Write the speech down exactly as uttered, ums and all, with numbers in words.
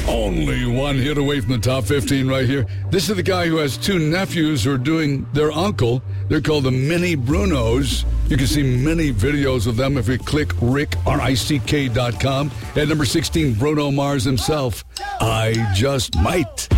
Only one hit away from the top fifteen right here. This is the guy who has two nephews who are doing their uncle. They're called the Mini Brunos. You can see many videos of them if you click Rick, R I C K dot com. At number sixteen, Bruno Mars himself. I Just Might.